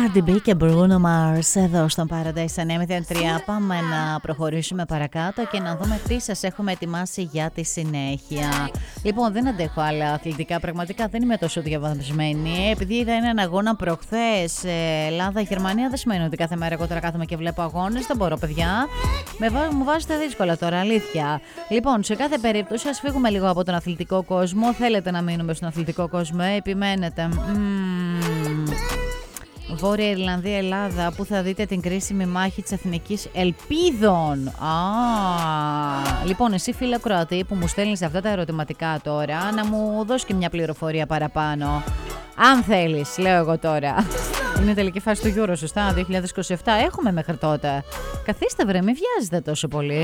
Cardi B και Bruno Mars εδώ στον Paradise 903. Πάμε να προχωρήσουμε παρακάτω και να δούμε τι σας έχουμε ετοιμάσει για τη συνέχεια. Λοιπόν, δεν αντέχω άλλα αθλητικά, πραγματικά δεν είμαι τόσο διαβασμένη. Επειδή είδα έναν αγώνα προχθές, Ελλάδα-Γερμανία, δεν σημαίνει ότι κάθε μέρα εγώ τώρα κάθομαι και βλέπω αγώνες. Δεν μπορώ, παιδιά. Μου βάζετε δύσκολα τώρα, αλήθεια. Λοιπόν, σε κάθε περίπτωση, ας φύγουμε λίγο από τον αθλητικό κόσμο. Θέλετε να μείνουμε στον αθλητικό κόσμο, επιμένετε. Βόρεια Ιρλανδία, Ελλάδα, που θα δείτε την κρίσιμη μάχη της Εθνικής Ελπίδων. Λοιπόν, εσύ φίλε Κροατή που μου στέλνεις αυτά τα ερωτηματικά τώρα, να μου δώσεις και μια πληροφορία παραπάνω. Αν θέλεις, λέω εγώ τώρα. Είναι τελική φάση του Euro, σωστά, 2027. Έχουμε μέχρι τότε. Καθίστε βρε, μην βιάζετε τόσο πολύ.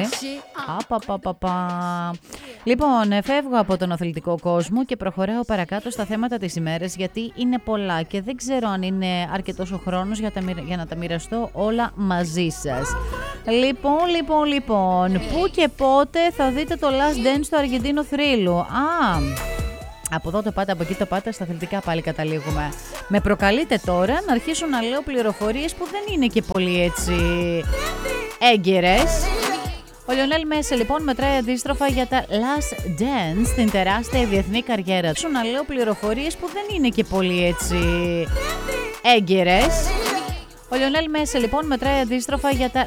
Λοιπόν, φεύγω από τον αθλητικό κόσμο και προχωράω παρακάτω στα θέματα της ημέρας, γιατί είναι πολλά και δεν ξέρω αν είναι αρκετός ο χρόνος για να τα μοιραστώ όλα μαζί σας. Λοιπόν, πού και πότε θα δείτε το Last Dance του Αργεντίνου θρύλου? Από εδώ το πάτε, από εκεί το πάτε, στα αθλητικά πάλι καταλήγουμε. Με προκαλείτε τώρα να αρχίσω να λέω πληροφορίες που δεν είναι και πολύ έτσι έγκυρες. Ο Λιονέλ Μέση λοιπόν μετράει αντίστροφα για τα Last Dance στην τεράστια διεθνή καριέρα του. Να λέω πληροφορίες που δεν είναι και πολύ έτσι έγκυρες. Ο Λιονέλ Μέση λοιπόν μετράει αντίστροφα για τα